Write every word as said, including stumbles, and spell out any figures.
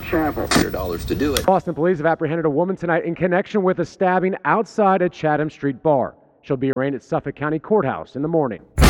travel. one hundred dollars to do it. Boston police have apprehended a woman tonight in connection with a stabbing outside a Chatham Street bar. She'll be arraigned at Suffolk County Courthouse in the morning.